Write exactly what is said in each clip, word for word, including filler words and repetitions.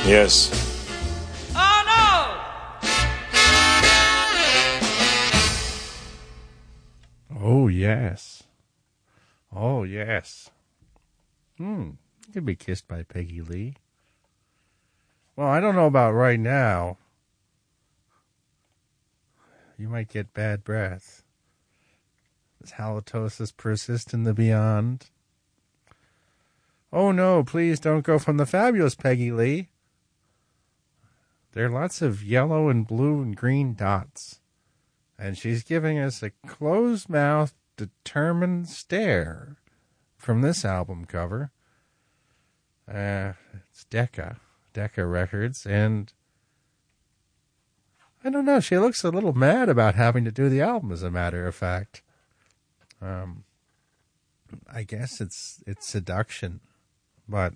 Yes. Oh, no! Oh, yes. Oh, yes. Hmm. You could be kissed by Peggy Lee. Well, I don't know about right now. You might get bad breath. Does halitosis persist in the beyond? Oh, no, please don't go from the fabulous Peggy Lee. There are lots of yellow and blue and green dots. And she's giving us a closed-mouthed, determined stare from this album cover. Uh, it's Decca, Decca Records, and I don't know, she looks a little mad about having to do the album, as a matter of fact. Um, I guess it's it's seduction, but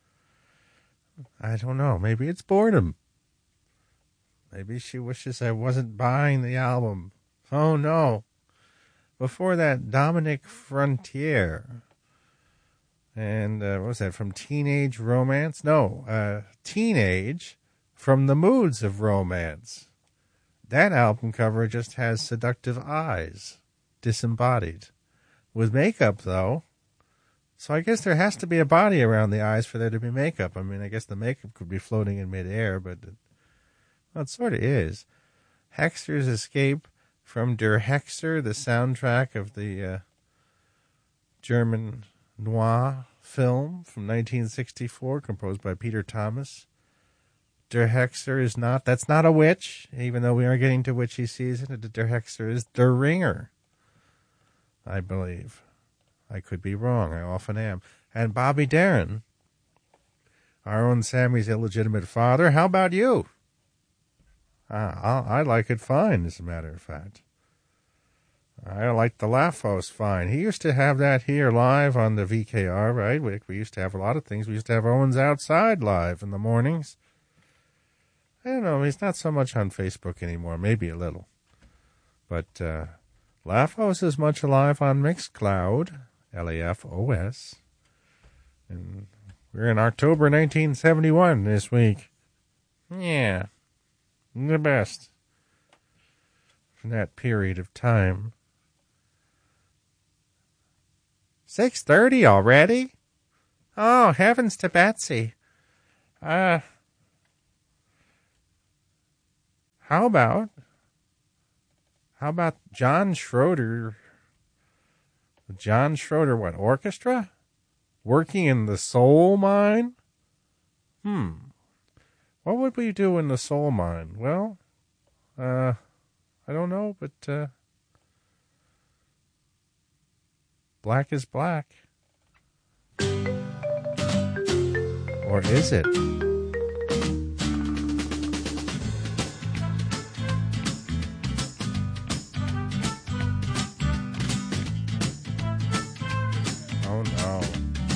I don't know, maybe it's boredom. Maybe she wishes I wasn't buying the album. Oh, no. Before that, Dominic Frontier. And uh, what was that, from Teenage Romance? No, uh, Teenage from the Moods of Romance. That album cover just has seductive eyes, disembodied. With makeup, though. So I guess there has to be a body around the eyes for there to be makeup. I mean, I guess the makeup could be floating in midair, but... It, Well, it sort of is. Hexter's Escape from Der Hexer, the soundtrack of the uh, German noir film from nineteen sixty-four, composed by Peter Thomas. Der Hexer is not, that's not a witch, even though we are getting to witchy season. Der Hexer is Der Ringer, I believe. I could be wrong, I often am. And Bobby Darin, our own Sammy's illegitimate father. How about you? Uh, I like it fine, as a matter of fact. I like the Laugh House fine. He used to have that here live on the V K R, right? We, we used to have a lot of things. We used to have Owens Outside live in the mornings. I don't know. He's not so much on Facebook anymore. Maybe a little. But uh, Laugh House is much alive on Mixcloud, L A F O S. And we're in October nineteen seventy-one this week. Yeah. The best from that period of time. six thirty already? Oh, heavens to Betsy. Uh, how about, how about John Schroeder, John Schroeder, what, orchestra? Working in the soul mine? Hmm. What would we do in the soul mine? Well, uh, I don't know, but uh, black is black. Or is it?